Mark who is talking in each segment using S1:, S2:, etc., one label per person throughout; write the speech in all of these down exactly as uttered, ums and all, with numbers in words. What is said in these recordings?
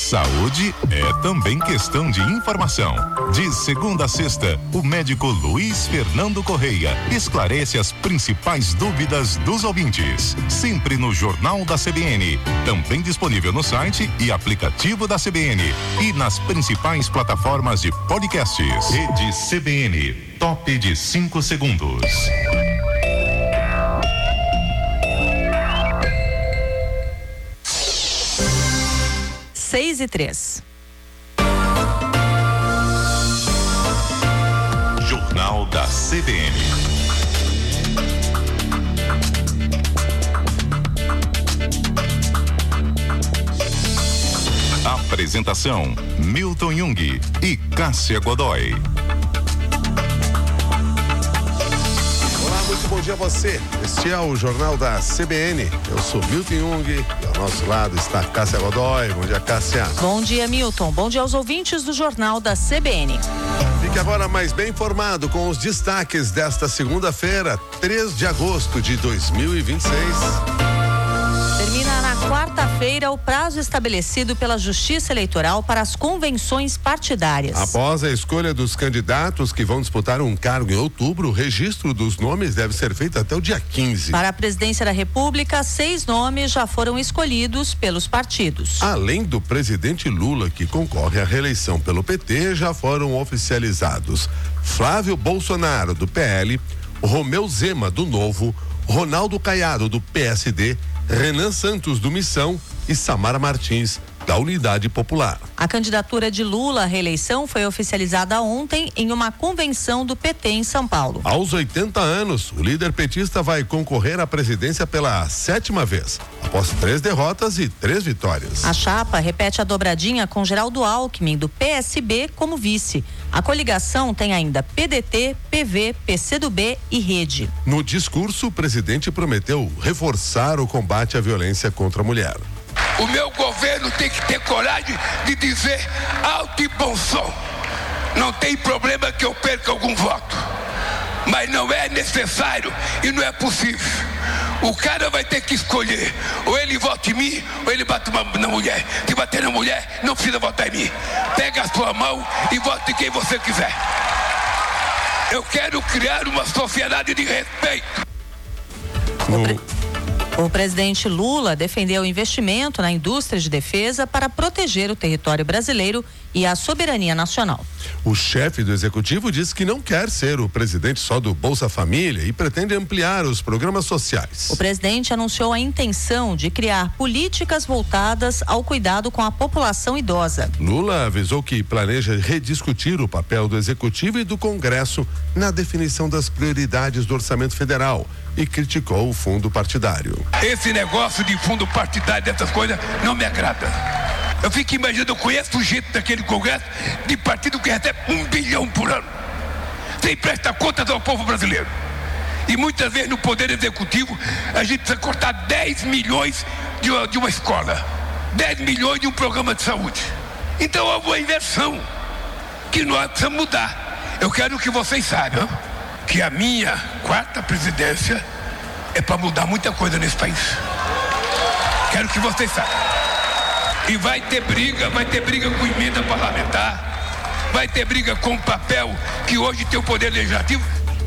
S1: Saúde é também questão de informação. De segunda a sexta, o médico Luiz Fernando Correia esclarece as principais dúvidas dos ouvintes. Sempre no Jornal da C B N. Também disponível no site e aplicativo da C B N. E nas principais plataformas de podcasts. Rede C B N. Top de cinco segundos.
S2: Seis e três.
S1: Jornal da C B N. Apresentação: Milton Jung e Cássia Godoy.
S3: Olá, muito bom dia a você. Este é o Jornal da C B N. Eu sou Milton Jung e ao nosso lado está Cássia Godoy. Bom dia, Cássia.
S2: Bom dia, Milton. Bom dia aos ouvintes do Jornal da C B N.
S3: Fique agora mais bem informado com os destaques desta segunda-feira, três de agosto de dois mil e vinte e seis.
S2: Termina na quarta-feira o prazo estabelecido pela Justiça Eleitoral para as convenções partidárias.
S3: Após a escolha dos candidatos que vão disputar um cargo em outubro, o registro dos nomes deve ser feito até o dia quinze.
S2: Para a presidência da República, seis nomes já foram escolhidos pelos partidos.
S3: Além do presidente Lula, que concorre à reeleição pelo P T, já foram oficializados Flávio Bolsonaro, do P L, Romeu Zema, do Novo, Ronaldo Caiado, do P S D, Renan Santos, do Missão, e Samara Martins, da Unidade Popular.
S2: A candidatura de Lula à reeleição foi oficializada ontem em uma convenção do P T em São Paulo.
S3: Aos oitenta anos, o líder petista vai concorrer à presidência pela sétima vez, após três derrotas e três vitórias.
S2: A chapa repete a dobradinha com Geraldo Alckmin, do P S B, como vice. A coligação tem ainda P D T, P V, P C do B e Rede.
S3: No discurso, o presidente prometeu reforçar o combate à violência contra a mulher.
S4: O meu governo tem que ter coragem de dizer alto e bom som. Não tem problema que eu perca algum voto, mas não é necessário e não é possível. O cara vai ter que escolher, ou ele vota em mim, ou ele bate na mulher. Se bater na mulher, não precisa votar em mim. Pega a sua mão e vote em quem você quiser. Eu quero criar uma sociedade de respeito.
S3: No...
S2: O presidente Lula defendeu o investimento na indústria de defesa para proteger o território brasileiro e a soberania nacional.
S3: O chefe do executivo disse que não quer ser o presidente só do Bolsa Família e pretende ampliar os programas sociais.
S2: O presidente anunciou a intenção de criar políticas voltadas ao cuidado com a população idosa.
S3: Lula avisou que planeja rediscutir o papel do executivo e do Congresso na definição das prioridades do orçamento federal e criticou o fundo partidário.
S4: Esse negócio de fundo partidário, dessas coisas, não me agrada. Eu fico imaginando, eu conheço o jeito daquele Congresso de partido que recebe um bilhão por ano, sem prestar contas ao povo brasileiro. E muitas vezes no Poder Executivo a gente precisa cortar dez milhões de uma, de uma escola, dez milhões de um programa de saúde. Então houve uma inversão que nós precisamos mudar. Eu quero que vocês saibam que a minha quarta presidência é para mudar muita coisa nesse país. Quero que vocês saibam. E vai ter briga, vai ter briga com emenda parlamentar, vai ter briga com o papel que hoje tem o Poder Legislativo.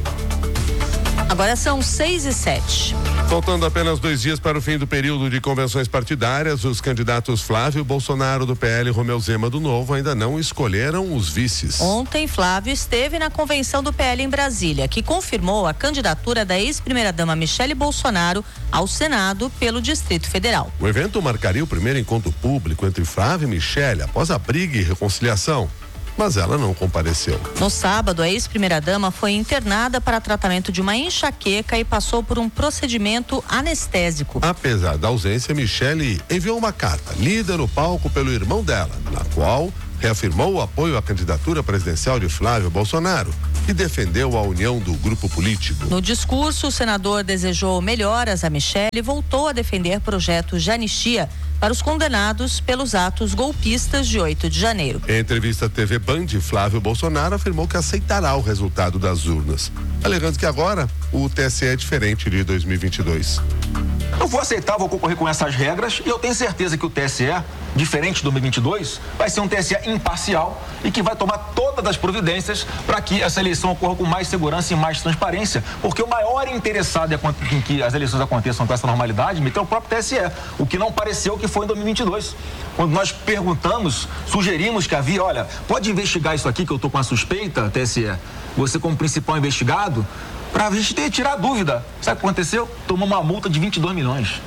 S2: Agora são seis e sete.
S3: Faltando apenas dois dias para o fim do período de convenções partidárias, os candidatos Flávio Bolsonaro, do P L, e Romeu Zema, do Novo, ainda não escolheram os vices.
S2: Ontem, Flávio esteve na convenção do P L em Brasília, que confirmou a candidatura da ex-primeira-dama Michele Bolsonaro ao Senado pelo Distrito Federal.
S3: O evento marcaria o primeiro encontro público entre Flávio e Michele após a briga e reconciliação, mas ela não compareceu.
S2: No sábado, a ex-primeira-dama foi internada para tratamento de uma enxaqueca e passou por um procedimento anestésico.
S3: Apesar da ausência, Michele enviou uma carta lida no palco pelo irmão dela, na qual reafirmou o apoio à candidatura presidencial de Flávio Bolsonaro e defendeu a união do grupo político.
S2: No discurso, o senador desejou melhoras a Michele e voltou a defender projetos de anistia para os condenados pelos atos golpistas de oito de janeiro.
S3: Em entrevista à T V Band, Flávio Bolsonaro afirmou que aceitará o resultado das urnas, alegando que agora o T S E é diferente de dois mil e vinte e dois.
S5: Eu vou aceitar, vou concorrer com essas regras e eu tenho certeza que o T S E, diferente de dois mil e vinte e dois, vai ser um T S E imparcial e que vai tomar todas as providências para que essa eleição ocorra com mais segurança e mais transparência, porque o maior interessado em que as eleições aconteçam com essa normalidade é o próprio T S E, o que não pareceu que foi em dois mil e vinte e dois. Quando nós perguntamos, sugerimos que havia, olha, pode investigar isso aqui que eu estou com a suspeita, T S E, você como principal investigado, para a gente ter, tirar a dúvida. Sabe o que aconteceu? Tomou uma multa de vinte e dois milhões.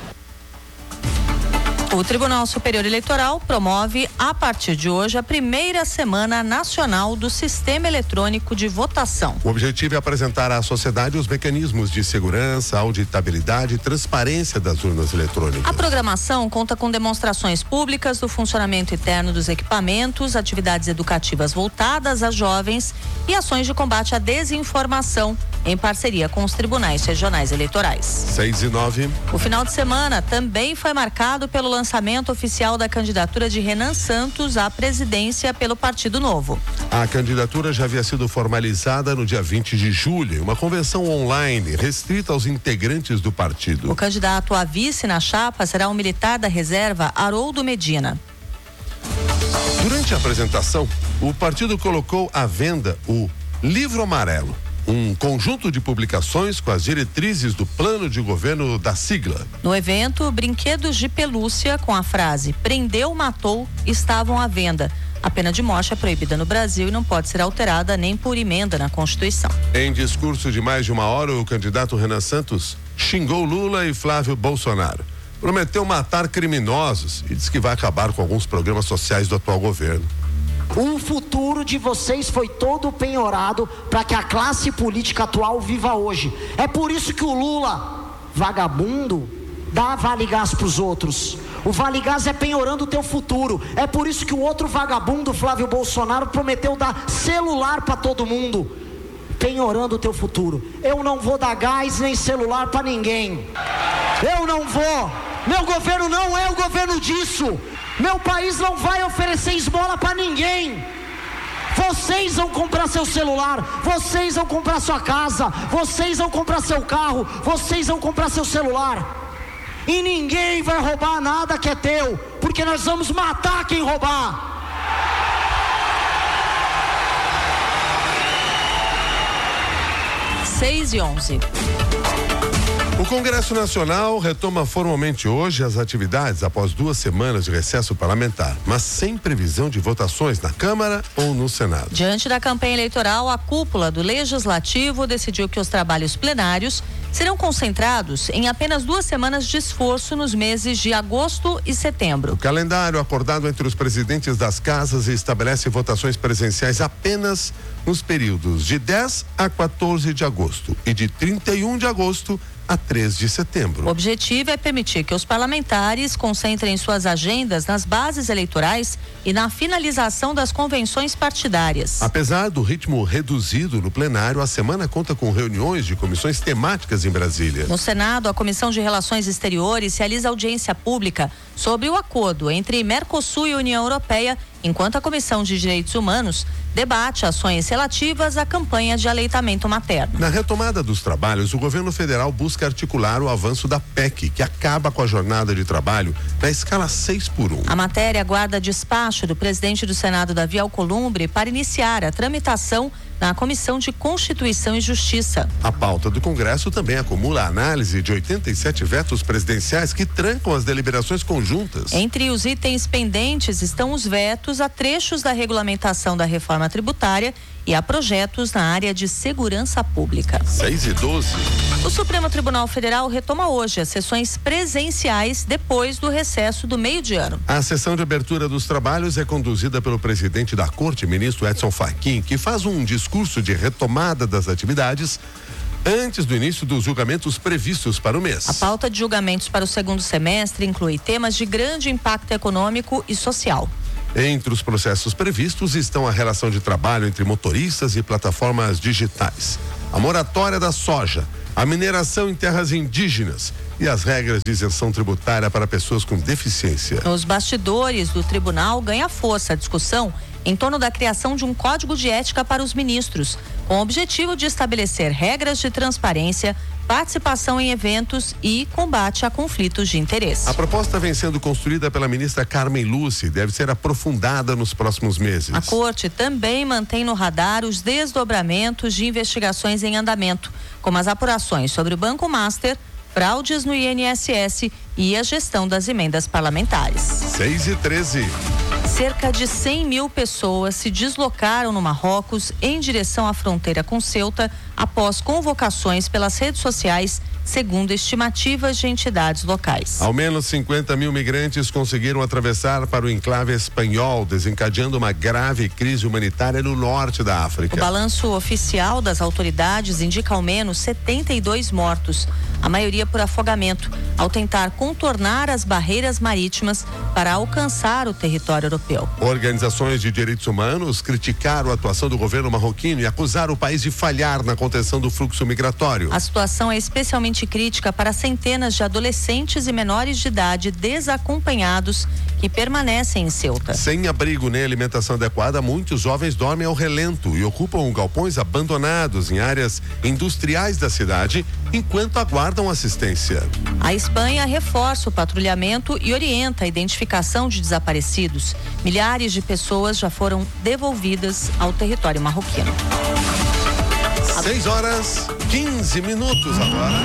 S2: O Tribunal Superior Eleitoral promove, a partir de hoje, a primeira Semana Nacional do Sistema Eletrônico de Votação.
S3: O objetivo é apresentar à sociedade os mecanismos de segurança, auditabilidade e transparência das urnas eletrônicas.
S2: A programação conta com demonstrações públicas do funcionamento interno dos equipamentos, atividades educativas voltadas a jovens e ações de combate à desinformação, em parceria com os tribunais regionais eleitorais.
S3: seis e nove.
S2: O final de semana também foi marcado pelo lançamento oficial da candidatura de Renan Santos à presidência pelo Partido Novo.
S3: A candidatura já havia sido formalizada no dia vinte de julho, em uma convenção online restrita aos integrantes do partido.
S2: O candidato a vice na chapa será o militar da reserva Haroldo Medina.
S3: Durante a apresentação, o partido colocou à venda o Livro Amarelo, um conjunto de publicações com as diretrizes do plano de governo da sigla.
S2: No evento, brinquedos de pelúcia com a frase "prendeu, matou" estavam à venda. A pena de morte é proibida no Brasil e não pode ser alterada nem por emenda na Constituição.
S3: Em discurso de mais de uma hora, o candidato Renan Santos xingou Lula e Flávio Bolsonaro. Prometeu matar criminosos e disse que vai acabar com alguns programas sociais do atual governo.
S6: O futuro de vocês foi todo penhorado para que a classe política atual viva hoje. É por isso que o Lula, vagabundo, dá vale gás para os outros. O vale gás é penhorando o teu futuro. É por isso que o outro vagabundo, Flávio Bolsonaro, prometeu dar celular para todo mundo, penhorando o teu futuro. Eu não vou dar gás nem celular para ninguém. Eu não vou. Meu governo não é o governo disso. Meu país não vai oferecer esmola para ninguém. Vocês vão comprar seu celular, vocês vão comprar sua casa, vocês vão comprar seu carro, vocês vão comprar seu celular. E ninguém vai roubar nada que é teu, porque nós vamos matar quem roubar.
S2: seis e onze.
S3: O Congresso Nacional retoma formalmente hoje as atividades após duas semanas de recesso parlamentar, mas sem previsão de votações na Câmara ou no Senado.
S2: Diante da campanha eleitoral, a cúpula do Legislativo decidiu que os trabalhos plenários serão concentrados em apenas duas semanas de esforço nos meses de agosto e setembro.
S3: O calendário acordado entre os presidentes das casas estabelece votações presenciais apenas nos períodos de dez a quatorze de agosto e de trinta e um de agosto a três de setembro.
S2: O objetivo é permitir que os parlamentares concentrem suas agendas nas bases eleitorais e na finalização das convenções partidárias.
S3: Apesar do ritmo reduzido no plenário, a semana conta com reuniões de comissões temáticas em Brasília.
S2: No Senado, a Comissão de Relações Exteriores realiza audiência pública sobre o acordo entre Mercosul e União Europeia, enquanto a Comissão de Direitos Humanos debate ações relativas à campanha de aleitamento materno.
S3: Na retomada dos trabalhos, o governo federal busca articular o avanço da P E C, que acaba com a jornada de trabalho na escala seis por um.
S2: A matéria aguarda despacho do presidente do Senado, Davi Alcolumbre, para iniciar a tramitação na Comissão de Constituição e Justiça.
S3: A pauta do Congresso também acumula a análise de oitenta e sete vetos presidenciais que trancam as deliberações conjuntas.
S2: Entre os itens pendentes estão os vetos a trechos da regulamentação da reforma tributária e a projetos na área de segurança pública.
S3: seis e doze.
S2: O Supremo Tribunal Federal retoma hoje as sessões presenciais depois do recesso do meio de ano.
S3: A sessão de abertura dos trabalhos é conduzida pelo presidente da Corte, ministro Edson Fachin, que faz um discurso de retomada das atividades antes do início dos julgamentos previstos para o mês.
S2: A pauta de julgamentos para o segundo semestre inclui temas de grande impacto econômico e social.
S3: Entre os processos previstos estão a relação de trabalho entre motoristas e plataformas digitais, a moratória da soja, a mineração em terras indígenas e as regras de isenção tributária para pessoas com deficiência.
S2: Nos bastidores do tribunal ganha força a discussão em torno da criação de um código de ética para os ministros, com o objetivo de estabelecer regras de transparência, participação em eventos e combate a conflitos de interesse.
S3: A proposta vem sendo construída pela ministra Carmen Lúcia e deve ser aprofundada nos próximos meses.
S2: A corte também mantém no radar os desdobramentos de investigações em andamento, como as apurações sobre o Banco Master, fraudes no I N S S e a gestão das emendas parlamentares.
S3: seis e treze.
S2: Cerca de cem mil pessoas se deslocaram no Marrocos em direção à fronteira com Ceuta após convocações pelas redes sociais, segundo estimativas de entidades locais.
S3: Ao menos cinquenta mil migrantes conseguiram atravessar para o enclave espanhol, desencadeando uma grave crise humanitária no norte da África.
S2: O balanço oficial das autoridades indica ao menos setenta e dois mortos, a maioria por afogamento, ao tentar contornar as barreiras marítimas para alcançar o território europeu.
S3: Organizações de direitos humanos criticaram a atuação do governo marroquino e acusaram o país de falhar na contenção do fluxo migratório.
S2: A situação é especialmente crítica para centenas de adolescentes e menores de idade desacompanhados que permanecem em Ceuta.
S3: Sem abrigo nem alimentação adequada, muitos jovens dormem ao relento e ocupam galpões abandonados em áreas industriais da cidade enquanto aguardam assistência.
S2: A Espanha reforça o patrulhamento e orienta a identificação de desaparecidos. Milhares de pessoas já foram devolvidas ao território marroquino.
S3: seis horas, quinze minutos agora.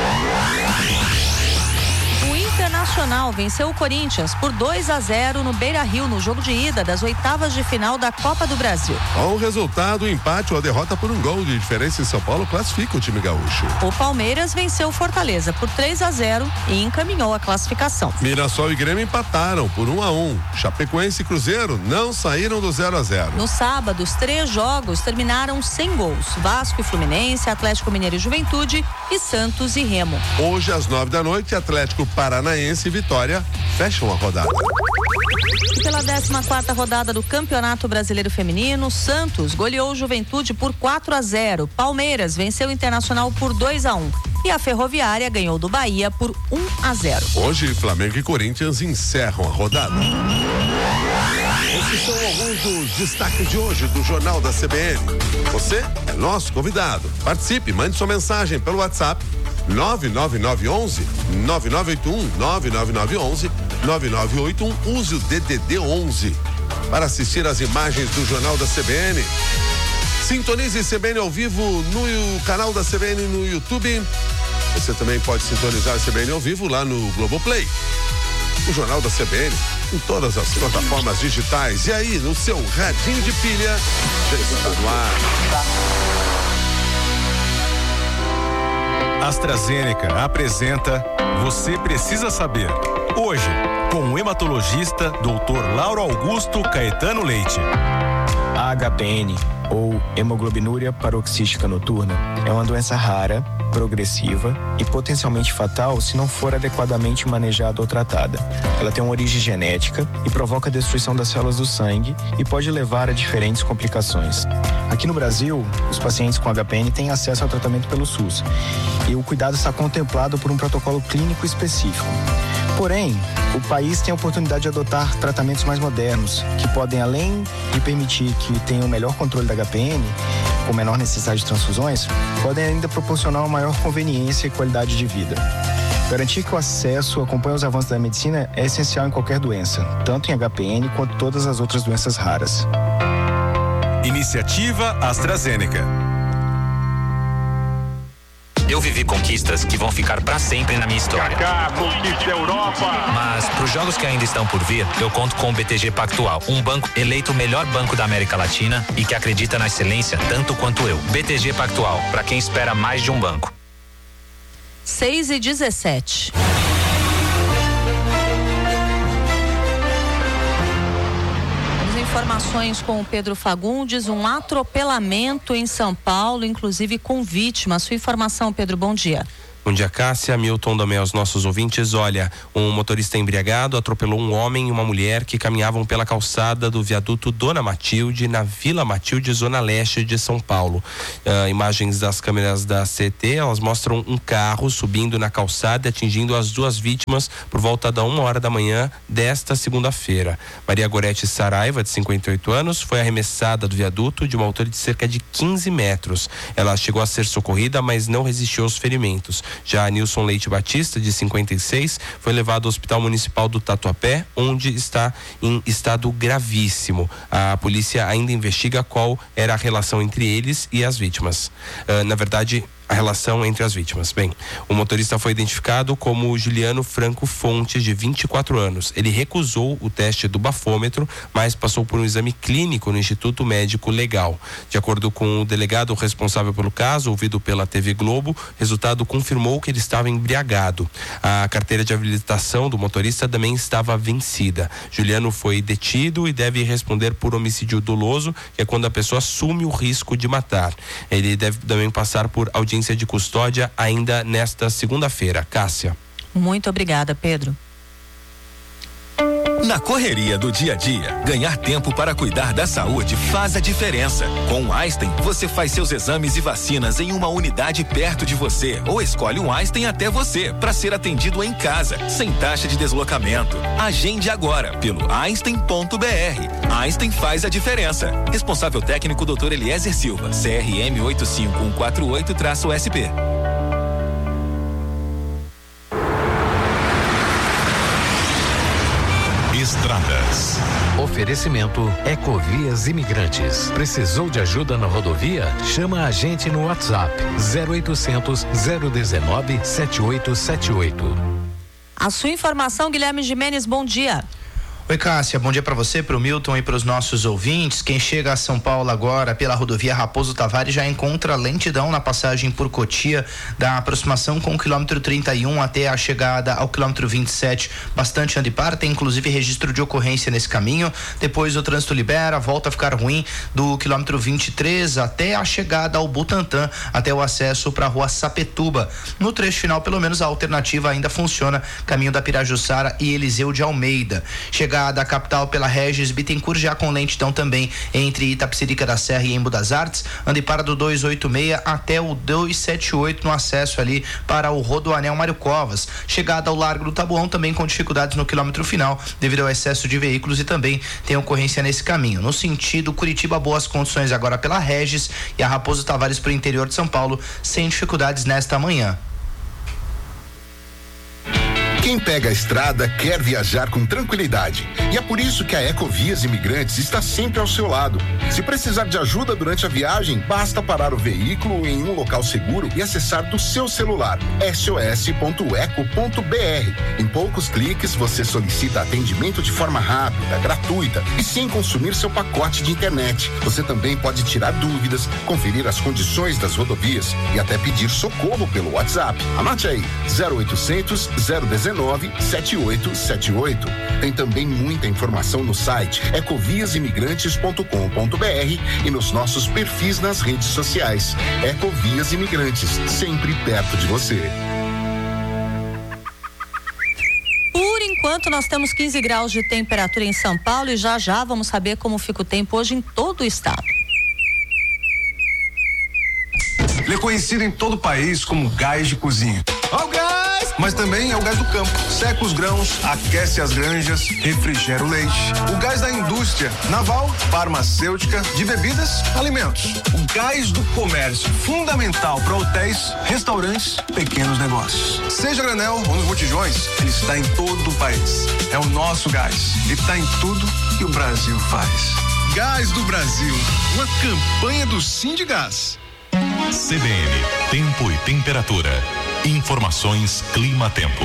S2: O Internacional venceu o Corinthians por dois a zero no Beira-Rio no jogo de ida das oitavas de final da Copa do Brasil.
S3: Com o resultado, o empate ou a derrota por um gol de diferença em São Paulo classifica o time gaúcho.
S2: O Palmeiras venceu o Fortaleza por três a zero e encaminhou a classificação.
S3: Mirassol e Grêmio empataram por um a um. Chapecoense e Cruzeiro não saíram do zero a zero.
S2: No sábado, os três jogos terminaram sem gols. Vasco e Fluminense, Atlético Mineiro e Juventude e Santos e Remo.
S3: Hoje, às nove da noite, Atlético Paranaense e Vitória fecham a rodada.
S2: E pela décima quarta rodada do Campeonato Brasileiro Feminino, Santos goleou o Juventude por quatro a zero. Palmeiras venceu o Internacional por dois a um. E a Ferroviária ganhou do Bahia por um a zero.
S3: Hoje, Flamengo e Corinthians encerram a rodada. Esses são alguns dos destaques de hoje do Jornal da C B N. Você é nosso convidado. Participe, mande sua mensagem pelo WhatsApp nove nove nove onze nove nove oito um nove nove nove onze nove nove oito um. Use o D D D onze para assistir às imagens do Jornal da C B N. Sintonize C B N ao vivo no canal da C B N no YouTube. Você também pode sintonizar a C B N ao vivo lá no Globoplay. O Jornal da C B N em todas as plataformas digitais. E aí, no seu radinho de pilha, já está no ar.
S7: AstraZeneca apresenta Você Precisa Saber. Hoje, com o hematologista doutor Lauro Augusto Caetano Leite.
S8: A H P N, ou hemoglobinúria paroxística noturna, é uma doença rara, progressiva e potencialmente fatal se não for adequadamente manejada ou tratada. Ela tem uma origem genética e provoca a destruição das células do sangue e pode levar a diferentes complicações. Aqui no Brasil, os pacientes com H P N têm acesso ao tratamento pelo SUS e o cuidado está contemplado por um protocolo clínico específico. Porém, o país tem a oportunidade de adotar tratamentos mais modernos, que podem, além de permitir que tenha o melhor controle da H P N, com menor necessidade de transfusões, podem ainda proporcionar uma maior conveniência e qualidade de vida. Garantir que o acesso acompanhe os avanços da medicina é essencial em qualquer doença, tanto em H P N quanto todas as outras doenças raras.
S7: Iniciativa AstraZeneca.
S9: Eu vivi conquistas que vão ficar pra sempre na minha história.
S10: Kaká, conquista a Europa.
S9: Mas pros jogos que ainda estão por vir, eu conto com o B T G Pactual, um banco eleito o melhor banco da América Latina e que acredita na excelência tanto quanto eu. B T G Pactual, pra quem espera mais de um banco.
S2: seis e dezessete. Informações com o Pedro Fagundes, um atropelamento em São Paulo, inclusive com vítima. Sua informação, Pedro, bom dia.
S11: Bom dia, Cássia, Milton, também aos nossos ouvintes. Olha, um motorista embriagado atropelou um homem e uma mulher que caminhavam pela calçada do viaduto Dona Matilde, na Vila Matilde, zona leste de São Paulo. Uh, imagens das câmeras da C T, elas mostram um carro subindo na calçada e atingindo as duas vítimas por volta da uma hora da manhã desta segunda-feira. Maria Gorete Saraiva, de cinquenta e oito anos, foi arremessada do viaduto de uma altura de cerca de quinze metros. Ela chegou a ser socorrida, mas não resistiu aos ferimentos. Já Nilson Leite Batista, de cinquenta e seis, foi levado ao Hospital Municipal do Tatuapé, onde está em estado gravíssimo. A polícia ainda investiga qual era a relação entre eles e as vítimas. Uh, na verdade, a relação entre as vítimas. Bem, o motorista foi identificado como Juliano Franco Fontes, de vinte e quatro anos. Ele recusou o teste do bafômetro, mas passou por um exame clínico no Instituto Médico Legal. De acordo com o delegado responsável pelo caso, ouvido pela T V Globo, o resultado confirmou que ele estava embriagado. A carteira de habilitação do motorista também estava vencida. Juliano foi detido e deve responder por homicídio doloso, que é quando a pessoa assume o risco de matar. Ele deve também passar por audiência de custódia ainda nesta segunda-feira. Cássia.
S2: Muito obrigada, Pedro.
S12: Na correria do dia a dia, ganhar tempo para cuidar da saúde faz a diferença. Com o Einstein, você faz seus exames e vacinas em uma unidade perto de você ou escolhe um Einstein até você para ser atendido em casa, sem taxa de deslocamento. Agende agora pelo einstein ponto b r. Einstein faz a diferença. Responsável técnico doutor Eliezer Silva, C R M oito cinco um quatro oito S P.
S1: Estradas.
S13: Oferecimento Ecovias Imigrantes. Precisou de ajuda na rodovia? Chama a gente no WhatsApp zero oitocentos, zero um nove, sete oito sete oito.
S2: A sua informação, Guilherme Gimenez, bom dia.
S14: Oi, Cássia, bom dia para você, para o Milton e para os nossos ouvintes. Quem chega a São Paulo agora pela rodovia Raposo Tavares já encontra lentidão na passagem por Cotia, da aproximação com o quilômetro trinta e um até a chegada ao quilômetro vinte e sete, bastante anda e para, tem inclusive registro de ocorrência nesse caminho. Depois o trânsito libera, volta a ficar ruim do quilômetro vinte e três até a chegada ao Butantã, até o acesso para a rua Sapetuba. No trecho final, pelo menos, a alternativa ainda funciona, caminho da Pirajussara e Eliseu de Almeida. Chega da capital pela Regis Bittencourt, já com lentidão também entre Itapecerica da Serra e Embu das Artes, anda e para do duzentos e oitenta e seis até o duzentos e setenta e oito no acesso ali para o Rodoanel Mário Covas. Chegada ao Largo do Tabuão também com dificuldades no quilômetro final devido ao excesso de veículos e também tem ocorrência nesse caminho. No sentido Curitiba, boas condições agora pela Regis e a Raposo Tavares para o interior de São Paulo sem dificuldades nesta manhã.
S15: Quem pega a estrada quer viajar com tranquilidade. E é por isso que a Ecovias Imigrantes está sempre ao seu lado. Se precisar de ajuda durante a viagem, basta parar o veículo em um local seguro e acessar do seu celular s o s ponto eco ponto b r. Em poucos cliques, você solicita atendimento de forma rápida, gratuita e sem consumir seu pacote de internet. Você também pode tirar dúvidas, conferir as condições das rodovias e até pedir socorro pelo WhatsApp. Anote aí, zero oitocentos, zero um nove, sete oito sete oito. Tem também muita informação no site ecovias imigrantes ponto com ponto b r e nos nossos perfis nas redes sociais. Ecovias Imigrantes, sempre perto de você.
S2: Por enquanto, nós temos quinze graus de temperatura em São Paulo e já já vamos saber como fica o tempo hoje em todo o estado.
S16: Ele é conhecido em todo o país como gás de cozinha. Ó o gás! Mas também é o gás do campo. Seca os grãos, aquece as granjas, refrigera o leite. O gás da indústria naval, farmacêutica, de bebidas, alimentos. O gás do comércio, fundamental para hotéis, restaurantes, pequenos negócios. Seja granel ou nos botijões, ele está em todo o país. É o nosso gás. Ele está em tudo que o Brasil faz. Gás do Brasil, uma campanha do Sindigás.
S1: C B N, tempo e temperatura. Informações Clima-Tempo.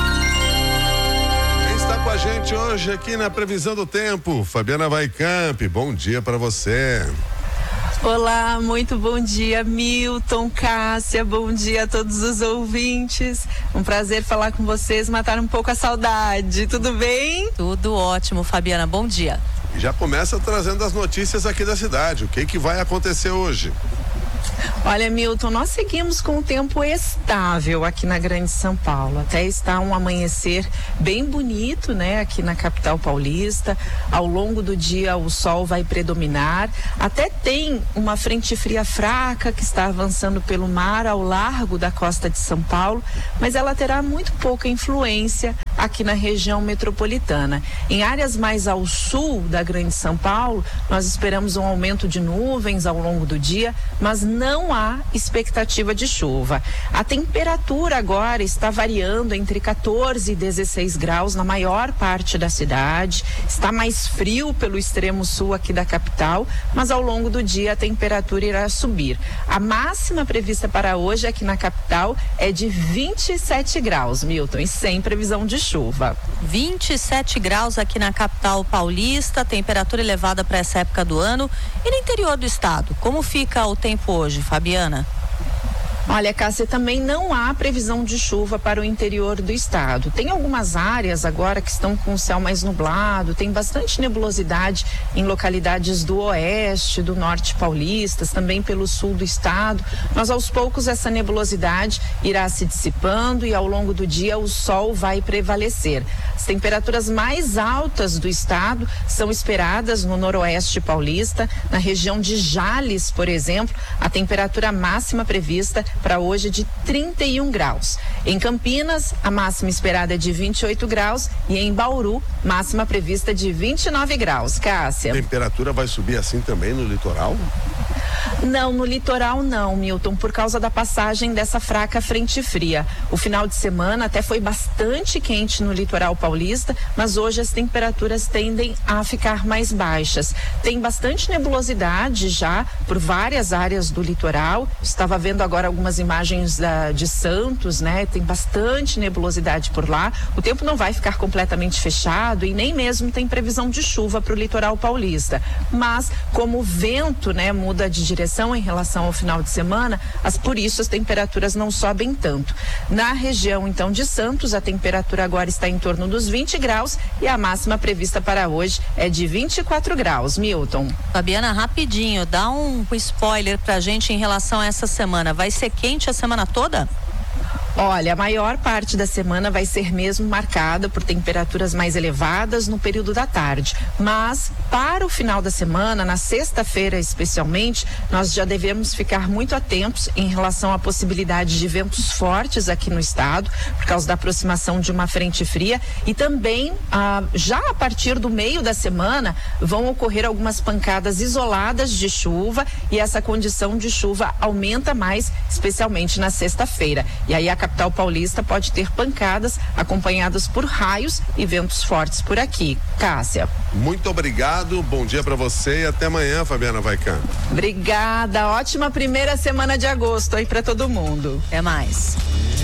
S3: Quem está com a gente hoje aqui na previsão do tempo? Fabiana Vaicamp, bom dia para você.
S17: Olá, muito bom dia, Milton, Cássia, bom dia a todos os ouvintes. Um prazer falar com vocês, matar um pouco a saudade. Tudo bem?
S2: Tudo ótimo, Fabiana, bom dia.
S3: Já começa trazendo as notícias aqui da cidade. O que que vai acontecer hoje?
S17: Olha, Milton, nós seguimos com o tempo estável aqui na Grande São Paulo. Até está um amanhecer bem bonito, né, aqui na capital paulista. Ao longo do dia o sol vai predominar. Até tem uma frente fria fraca que está avançando pelo mar ao largo da costa de São Paulo, mas ela terá muito pouca influência aqui na região metropolitana. Em áreas mais ao sul da Grande São Paulo, nós esperamos um aumento de nuvens ao longo do dia, mas não há expectativa de chuva. A temperatura agora está variando entre quatorze e dezesseis graus na maior parte da cidade. Está mais frio pelo extremo sul aqui da capital, mas ao longo do dia a temperatura irá subir. A máxima prevista para hoje aqui na capital é de vinte e sete graus, Milton, e sem previsão de chuva.
S2: vinte e sete graus aqui na capital paulista, temperatura elevada para essa época do ano. E no interior do estado, como fica o tempo hoje, Fabiana?
S17: Olha, Cássia, também não há previsão de chuva para o interior do estado. Tem algumas áreas agora que estão com o céu mais nublado, tem bastante nebulosidade em localidades do oeste, do norte paulistas, também pelo sul do estado. Mas aos poucos essa nebulosidade irá se dissipando e ao longo do dia o sol vai prevalecer. As temperaturas mais altas do estado são esperadas no noroeste paulista, na região de Jales, por exemplo, a temperatura máxima prevista para hoje de trinta e um graus. Em Campinas, a máxima esperada é de vinte e oito graus e em Bauru, máxima prevista de vinte e nove graus. Cássia.
S3: A temperatura vai subir assim também no litoral?
S17: Não, no litoral não, Milton, por causa da passagem dessa fraca frente fria. O final de semana até foi bastante quente no litoral paulista, mas hoje as temperaturas tendem a ficar mais baixas. Tem bastante nebulosidade já por várias áreas do litoral. Estava vendo agora algumas imagens da, de Santos, né? Tem bastante nebulosidade por lá. O tempo não vai ficar completamente fechado e nem mesmo tem previsão de chuva para o litoral paulista. Mas como o vento, né, muda de direção em relação ao final de semana, as, por isso as temperaturas não sobem tanto. Na região então de Santos, a temperatura agora está em torno dos vinte graus e a máxima prevista para hoje é de vinte e quatro graus. Milton.
S2: Fabiana, rapidinho, dá um spoiler pra gente em relação a essa semana. Vai ser quente a semana toda?
S17: Olha, a maior parte da semana vai ser mesmo marcada por temperaturas mais elevadas no período da tarde. Mas, para o final da semana, na sexta-feira especialmente, nós já devemos ficar muito atentos em relação à possibilidade de ventos fortes aqui no estado, por causa da aproximação de uma frente fria. E também, ah, já a partir do meio da semana, vão ocorrer algumas pancadas isoladas de chuva e essa condição de chuva aumenta mais, especialmente na sexta-feira. E aí a capital paulista pode ter pancadas acompanhadas por raios e ventos fortes por aqui. Cássia.
S3: Muito obrigado, bom dia para você e até amanhã, Fabiana Vaicano.
S17: Obrigada, ótima primeira semana de agosto aí para todo mundo.
S2: Até mais.